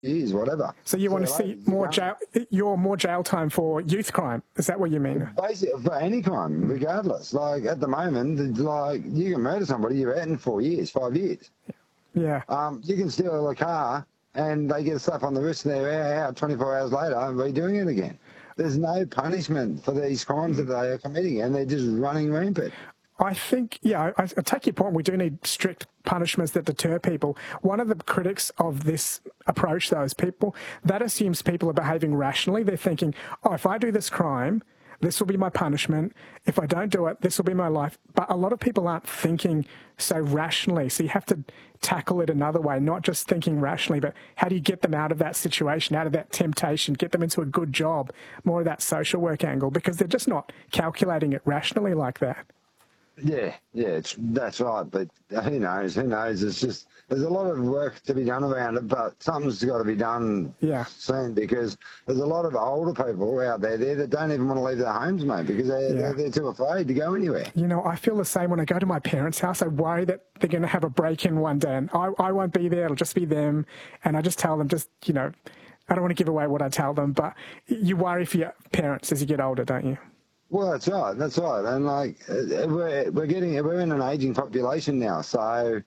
years, whatever. So you want to see more jail time for youth crime? Is that what you mean? Basically, for any crime, regardless. Like at the moment, like you can murder somebody, you're out in 4 years, 5 years. Yeah. You can steal a car and they get a slap on the wrist and they're out 24 hours later and redoing it again. There's no punishment for these crimes that they are committing, and they're just running rampant. I think, I take your point. We do need strict punishments that deter people. One of the critics of this approach, though, is that assumes people are behaving rationally. They're thinking, if I do this crime, this will be my punishment. If I don't do it, this will be my life. But a lot of people aren't thinking so rationally. So you have to tackle it another way, not just thinking rationally, but how do you get them out of that situation, out of that temptation, get them into a good job, more of that social work angle, because they're just not calculating it rationally like that. Yeah, that's right. But who knows? It's just, there's a lot of work to be done around it, but something's got to be done soon, because there's a lot of older people out there that don't even want to leave their homes, mate, because they're too afraid to go anywhere. You know, I feel the same when I go to my parents' house. I worry that they're going to have a break-in one day, and I won't be there. It'll just be them. And I just tell them, I don't want to give away what I tell them, but you worry for your parents as you get older, don't you? Well, that's right. And like we're in an aging population now, so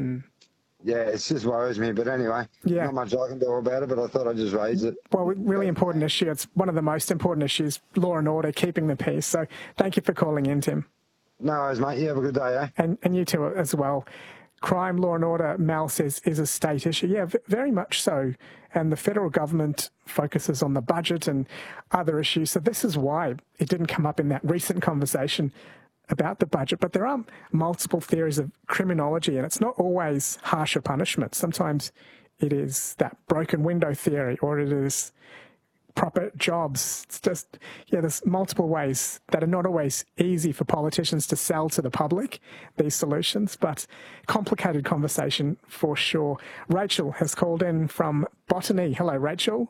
it just worries me. But anyway, not much I can do about it. But I thought I'd just raise it. Well, really important issue. It's one of the most important issues: law and order, keeping the peace. So, thank you for calling in, Tim. No worries, mate. You have a good day, And you too as well. Crime, law and order, Mal says, is a state issue. Yeah, very much so. And the federal government focuses on the budget and other issues. So this is why it didn't come up in that recent conversation about the budget. But there are multiple theories of criminology, and it's not always harsher punishment. Sometimes it is that broken window theory, or it is proper jobs. It's just, there's multiple ways that are not always easy for politicians to sell to the public, these solutions, but complicated conversation for sure. Rachel has called in from Botany. Hello, Rachel.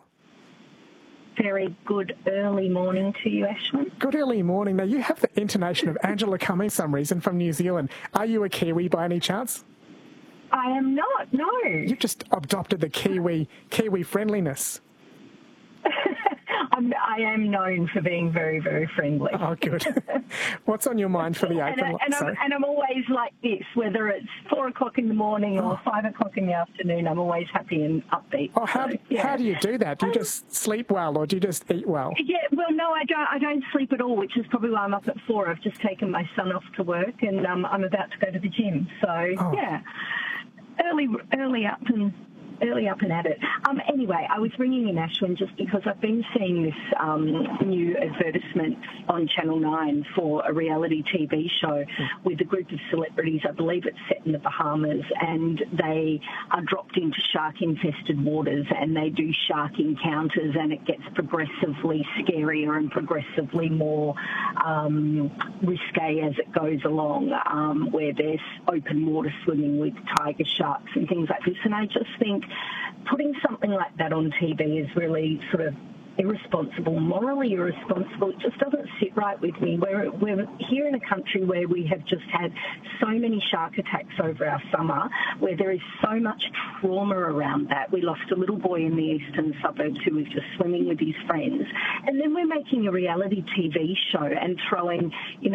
Very good early morning to you, Ashwin. Good early morning. Now, you have the intonation of Angela Cumming for some reason from New Zealand. Are you a Kiwi by any chance? I am not, no. You've just adopted the Kiwi friendliness. I am known for being very, very friendly. Oh, good. What's on your mind for the open? And I'm always like this, whether it's 4 o'clock in the morning or 5 o'clock in the afternoon, I'm always happy and upbeat. Oh, how do you do that? Do you just sleep well, or do you just eat well? Yeah, well, no, I don't sleep at all, which is probably why I'm up at 4. I've just taken my son off to work, and I'm about to go to the gym. So, early up and at it. Anyway, I was ringing in, Ashwin, just because I've been seeing this new advertisement on Channel 9 for a reality TV show with a group of celebrities. I believe it's set in the Bahamas, and they are dropped into shark-infested waters, and they do shark encounters, and it gets progressively scarier and progressively more risque as it goes along, where there's open water swimming with tiger sharks and things like this. And I just think putting something like that on TV is really sort of irresponsible, morally irresponsible. It just doesn't sit right with me. We're here in a country where we have just had so many shark attacks over our summer, where there is so much trauma around that. We lost a little boy in the eastern suburbs who was just swimming with his friends. And then we're making a reality TV show and throwing,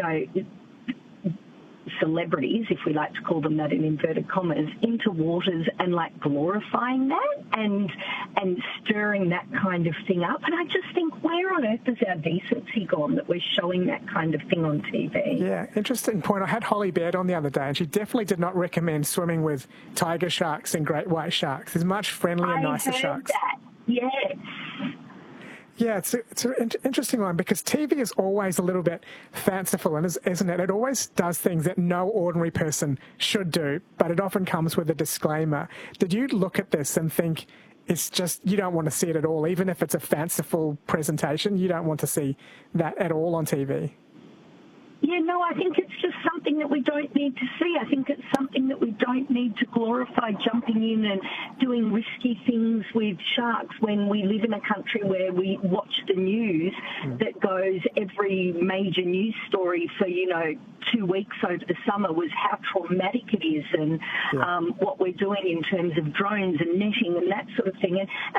celebrities, if we like to call them that in inverted commas, into waters and glorifying that and stirring that kind of thing up. And I just think, where on earth has our decency gone that we're showing that kind of thing on TV? Yeah, interesting point. I had Holly Baird on the other day, and she definitely did not recommend swimming with tiger sharks and great white sharks. There's much friendlier, nicer sharks. That. Yes. Yeah, it's an interesting one, because TV is always a little bit fanciful, isn't it? It always does things that no ordinary person should do, but it often comes with a disclaimer. Did you look at this and think it's just, you don't want to see it at all, even if it's a fanciful presentation? You don't want to see that at all on TV? Yeah, no, I think it's just something that we don't need to see. I think it's something that we don't need to glorify, jumping in and doing risky things with sharks when we live in a country where we watch the news that goes, every major news story for, 2 weeks over the summer was how traumatic it is, and what we're doing in terms of drones and netting and that sort of thing. And